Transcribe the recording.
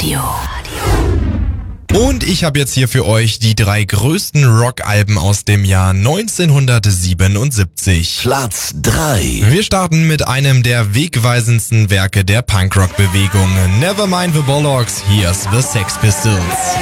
Und ich habe jetzt hier für euch die 3 größten Rockalben aus dem Jahr 1977. Platz 3. Wir starten mit einem der wegweisendsten Werke der Punkrock-Bewegung. Nevermind the Bollocks, here's the Sex Pistols.